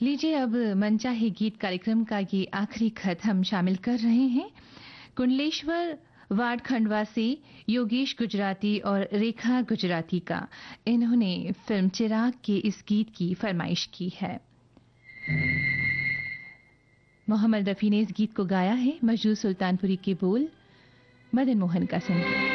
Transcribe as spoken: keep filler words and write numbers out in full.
लीजिए अब मनचाहे गीत कार्यक्रम का ये आखिरी खत हम शामिल कर रहे हैं। कुंडलेश्वर वार्ड खंडवा से योगेश गुजराती और रेखा गुजराती का। इन्होंने फिल्म चिराग के इस गीत की फरमाइश की है। मोहम्मद रफी ने इस गीत को गाया है। मजरू सुल्तानपुरी के बोल मदन मोहन का संगीत।